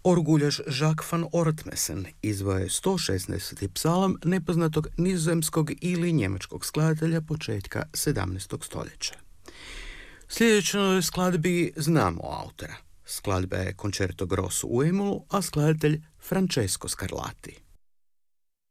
Orguljaš Jacques van Ortmesen izveo je 116. psalam nepoznatog nizozemskog ili njemačkog skladatelja početka 17. stoljeća. Sljedećoj skladbi znamo autora. Skladba je Concerto Grosso u E-molu, a skladatelj Francesco Scarlatti.